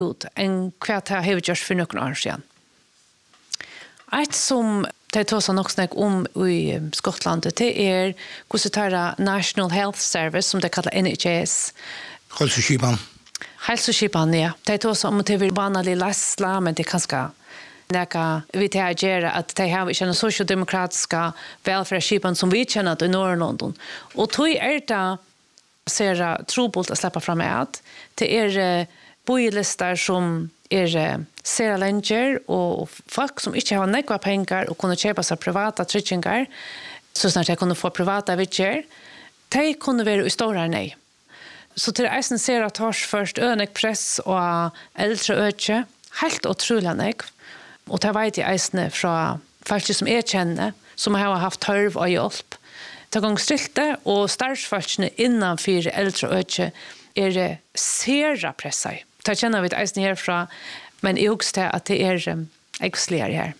ut enn hva det har gjort for noen år siden. Et som det tar seg nok snakk om i Skottland, det hvordan det er National Health Service, som det kallar NHS. Hälsoskipan, ja. Det tar seg om det vil vanlig lastla, men det kan ska neka vi reagerar att de har inte en socialdemokratiska välfärdsskipan som vi känner i norra London. Och då det ser trobult att släppa fram att det bojelistar som ser länger och folk som inte har några pengar och kunna köpa sig privata tryggingar så snart jag kunde få privata vitcher de kunde vara i stora nej. Så till eisen ser att hörs först önek press och äldre öke helt otroligt nek. Och det vet jag eisne fra folk som jag känner som har haft törv och hjälp. Det gång stilte och startsfolkene innanför äldre öke det sera pressar. Det känner vi eisne härifrån men jag också att det exkluderar här.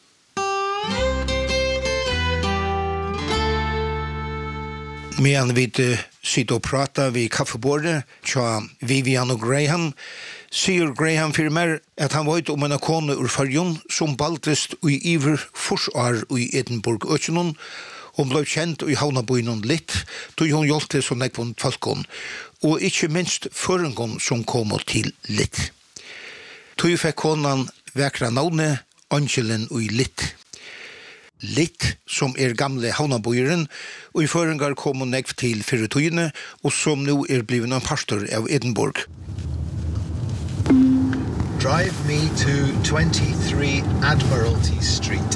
Medan vi sitter och pratar vid kaffebordet så Vivian och Graham sier Graham för mig att han var om en kone ur Färjön som baltest i iver forsar i Edinburgh öknen och blev känd i Havnaboinen litt då hon hjälpte så nekvån falkon och inte minst förengon som kom till litt. Då fick konan väkra navnet Angelen i litt. Litt som gamle Havnaboiren og i føringar kom hun nekv til Fyretøyene og som nu blivit en pastor av Edinburgh. Drive me to 23 Admiralty Street.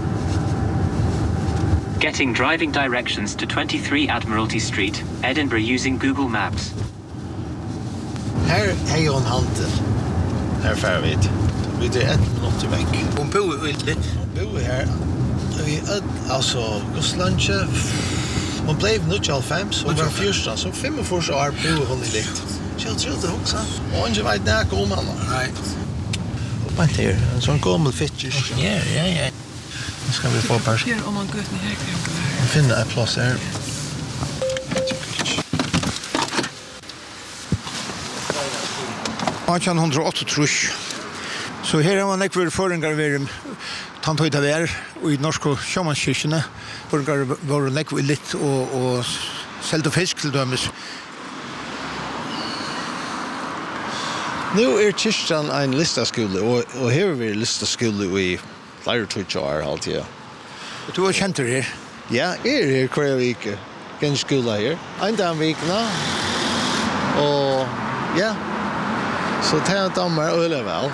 Getting driving directions to 23 Admiralty Street, Edinburgh using Google Maps. Her hon hanten. Her fær vi. Vi 1 minutt vekk. Hon bor i litt. Hon bor her. Vi alltså Goslandje hon blev nu 95 så var första så 45 år på hon i litt. Jag tror det också. Och jag vet när kom han. Nej. Och man där en sån gammal fitch. Ja. Nu ska vi få par. Här om man går ner här kan vi finna en plats här. Achan 108 så här har man nekvar föringar vi tant höjda vär och i norska sjömanskyrkene föringar var nekvar litt och sält och fisk till dömes. Nu kyrkan en listaskola och här är listaskola i Lärartutjar alltid. Du har känt det här? Ja, här kvar vecka. Kan skola här. En dag veckorna. Och ja. Så tar dammar öle väl.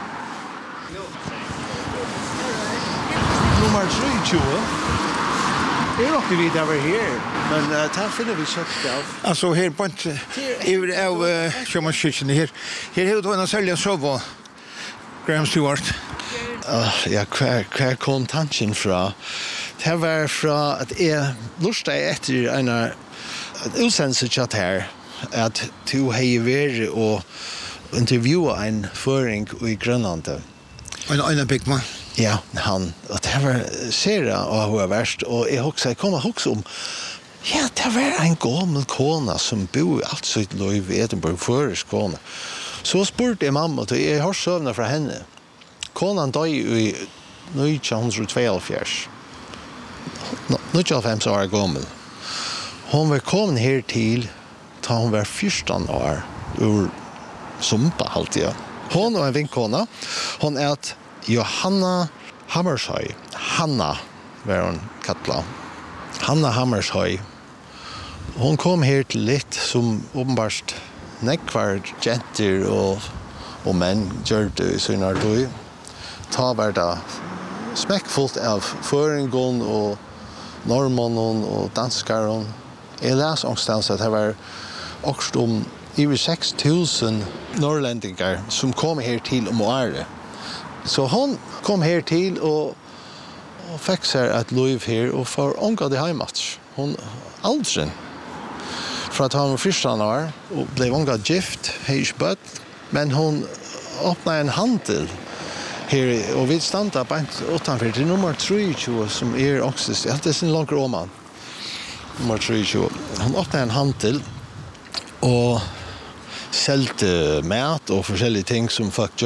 Nummer 3 är nog vi över här. Men ta finner vi köttstav. Alltså här på ett av sjömanskyrkan här. Här har du en sälja sova. Graham Stewart. Ja, kvar kom tanken fra. Det var fra at jeg lusta etter en utsendelse chat her at du har vært og intervjua en føring i Grønland. En big man. Ja, han. Og det var sera og hun var verst. Og jeg kom om ja, det var en gammel kona som bor alt sitt liv i Edinburgh føres kona. Så spurte jeg mamma, og jeg har søvnet fra henne. Konan døy i 1972. 95 år gammel. Hon var kommet her til da hon var 14 år ur Sumpa alltid. Hon var en vinkona. Hon Johanna Hammershøi. Hanna var hon kattla. Hanna Hammershøi. Hon kom her til litt som åpenbart nekvar jenter og menn gjør det i sin ardøy. Ta var det smekkfullt av føringen og norrmannen og danskaren. Jeg les ångstens at det var også om over 6,000 norrländinger som kom her til om året. Så hon kom her til og fikk seg et liv her og for ångat i heimat. Hon aldri. For at han var 14 år og ble ångat gift, heiskbøtt, men hon åpnet en handel her, og vi standa bant utanfor til nummer 23 som også, det sin langt roman. Nummer 23. Hon åpnet en handel, og selt mat och forskjellige ting som folk